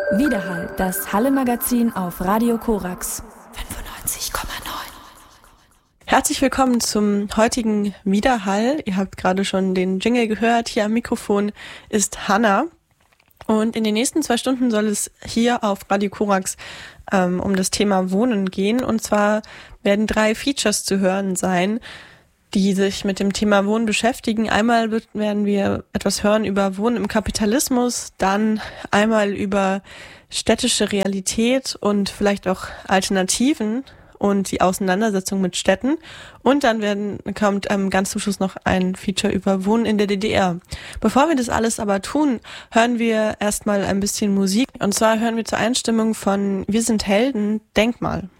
Widerhall, das Halle-Magazin auf Radio Korax 95,9. Herzlich willkommen zum heutigen Widerhall. Ihr habt gerade schon den Jingle gehört. Hier am Mikrofon ist Hanna. Und in den nächsten 2 Stunden soll es hier auf Radio Korax um das Thema Wohnen gehen. Und zwar werden 3 Features zu hören sein, die sich mit dem Thema Wohnen beschäftigen. Einmal werden wir etwas hören über Wohnen im Kapitalismus, dann einmal über städtische Realität und vielleicht auch Alternativen und die Auseinandersetzung mit Städten. Und dann kommt ganz zum Schluss noch ein Feature über Wohnen in der DDR. Bevor wir das alles aber tun, hören wir erstmal ein bisschen Musik. Und zwar hören wir zur Einstimmung von Wir sind Helden, Denkmal.